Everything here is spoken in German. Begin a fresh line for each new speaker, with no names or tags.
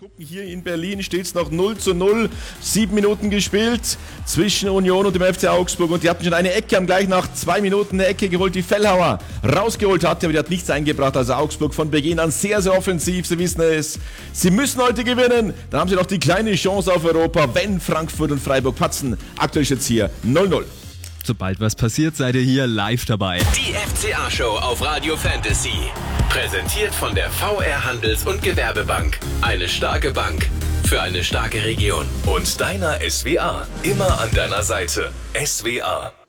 Gucken, hier in Berlin steht es noch 0:0, 7 Minuten gespielt zwischen Union und dem FC Augsburg und die hatten schon eine Ecke, haben gleich nach 2 Minuten eine Ecke geholt, die Fellhauer rausgeholt hatte, aber die hat nichts eingebracht, also Augsburg von Beginn an sehr, sehr offensiv, sie wissen es, sie müssen heute gewinnen, dann haben sie noch die kleine Chance auf Europa, wenn Frankfurt und Freiburg patzen, aktuell steht es hier 0:0.
Sobald was passiert, seid ihr hier live dabei.
Die FCA-Show auf Radio Fantasy. Präsentiert von der VR Handels- und Gewerbebank. Eine starke Bank für eine starke Region. Und deiner SWA. Immer an deiner Seite. SWA.